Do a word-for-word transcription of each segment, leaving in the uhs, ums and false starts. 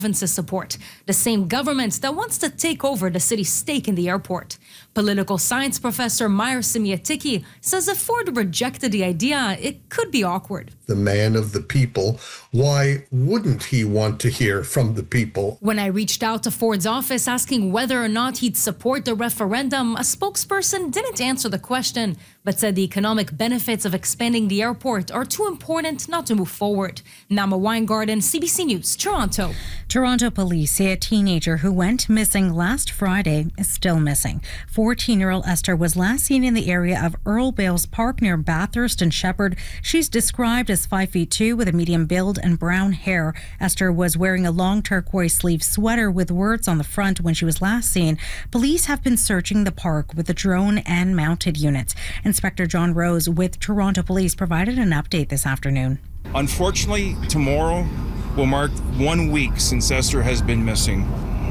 province's support, the same government that wants to take over the city's stake in the airport. Political science professor Meyer Semiatiki says if Ford rejected the idea, it could be awkward. The man of the people, why wouldn't he want to hear from the people? When I reached out to Ford's office asking whether or not he'd support the referendum, a spokesperson didn't answer the question, but said the economic benefits of expanding the airport are too important not to move forward. Nama Weingarten, C B C News, Toronto. Toronto police say a teenager who went missing last Friday is still missing. fourteen-year-old Esther was last seen in the area of Earl Bales Park near Bathurst and Shepherd. She's described as five feet two with a medium build and brown hair. Esther was wearing a long turquoise sleeve sweater with words on the front when she was last seen. Police have been searching the park with a drone and mounted units. Inspector John Rose with Toronto Police provided an update this afternoon. Unfortunately, tomorrow will mark one week since Esther has been missing.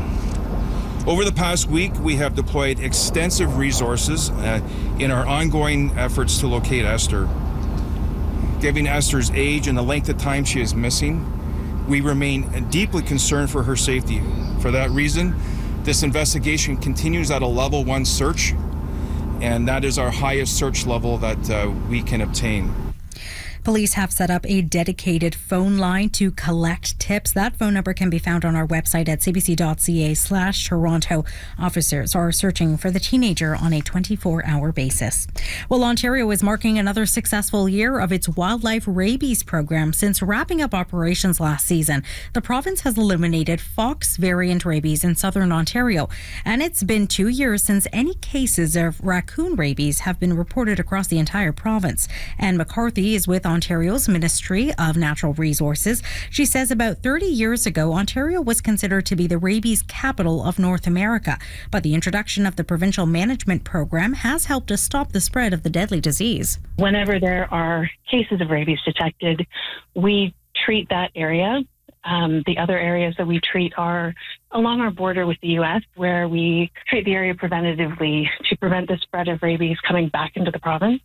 Over the past week, we have deployed extensive resources uh, in our ongoing efforts to locate Esther. Given Esther's age and the length of time she is missing, we remain deeply concerned for her safety. For that reason, this investigation continues at a level one search, and that is our highest search level that uh, we can obtain. Police have set up a dedicated phone line to collect tips. That phone number can be found on our website at cbc.ca slash Toronto. Officers are searching for the teenager on a twenty-four hour basis. Well, Ontario is marking another successful year of its wildlife rabies program. Since wrapping up operations last season, the province has eliminated fox variant rabies in southern Ontario. And it's been two years since any cases of raccoon rabies have been reported across the entire province. Anne McCarthy is with Ontario's Ministry of Natural Resources. She says about thirty years ago, Ontario was considered to be the rabies capital of North America. But the introduction of the provincial management program has helped to stop the spread of the deadly disease. Whenever there are cases of rabies detected, we treat that area. Um, the other areas that we treat are along our border with the U S, where we treat the area preventatively to prevent the spread of rabies coming back into the province.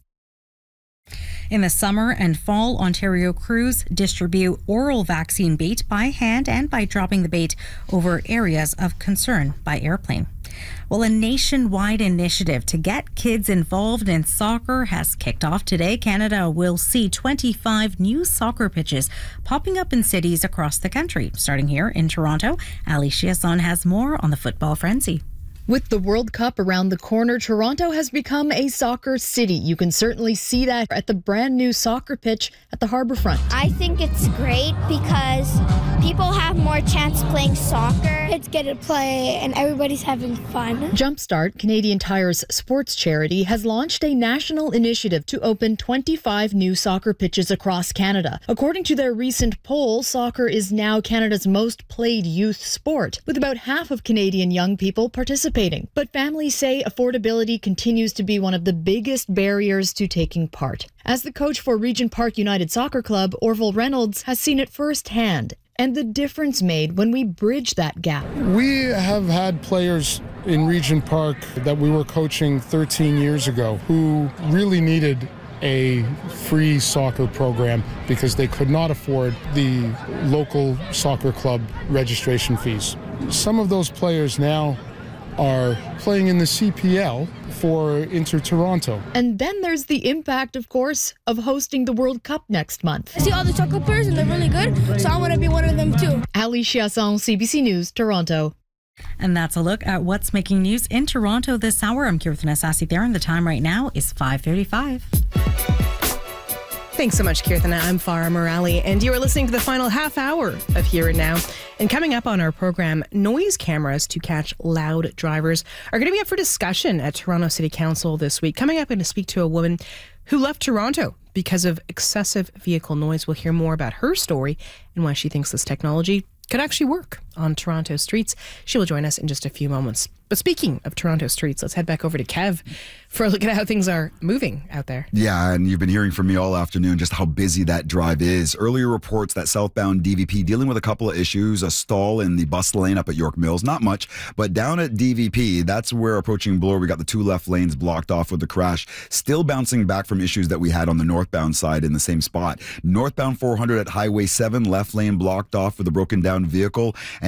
In the summer and fall, Ontario crews distribute oral vaccine bait by hand and by dropping the bait over areas of concern by airplane. Well, a nationwide initiative to get kids involved in soccer has kicked off today. Canada will see twenty-five new soccer pitches popping up in cities across the country. Starting here in Toronto, Ali Chiasson has more on the football frenzy. With the World Cup around the corner, Toronto has become a soccer city. You can certainly see that at the brand new soccer pitch at the Harbourfront. I think it's great because people have more chance playing soccer. Kids get to play and everybody's having fun. Jumpstart, Canadian Tire's sports charity, has launched a national initiative to open twenty-five new soccer pitches across Canada. According to their recent poll, soccer is now Canada's most played youth sport, with about half of Canadian young people participating. But families say affordability continues to be one of the biggest barriers to taking part. As the coach for Regent Park United Soccer Club, Orville Reynolds, has seen it firsthand, and the difference made when we bridge that gap. We have had players in Regent Park that we were coaching thirteen years ago who really needed a free soccer program because they could not afford the local soccer club registration fees. Some of those players now are playing in the C P L for Inter Toronto. And then there's the impact, of course, of hosting the World Cup next month. I see all the soccer players and they're really good, so I want to be one of them too. Ali Chiasson, C B C News, Toronto. And that's a look at what's making news in Toronto this hour. I'm Kirtana Sasi there, and the time right now is five thirty-five. Thanks so much, Kirtana. I'm Farah Morali, and you are listening to the final half hour of Here and Now. And coming up on our program, noise cameras to catch loud drivers are going to be up for discussion at Toronto City Council this week. Coming up, I'm going to speak to a woman who left Toronto because of excessive vehicle noise. We'll hear more about her story and why she thinks this technology could actually work on Toronto streets. She will join us in just a few moments. But speaking of Toronto streets, let's head back over to Kev for a look at how things are moving out there. Yeah, and you've been hearing from me all afternoon just how busy that drive is. Earlier reports that southbound D V P dealing with a couple of issues, a stall in the bus lane up at York Mills, not much, but down at D V P, that's where approaching Bloor, we got the two left lanes blocked off with the crash, still bouncing back from issues that we had on the northbound side in the same spot. Northbound four hundred at Highway seven, left lane blocked off with a broken down vehicle,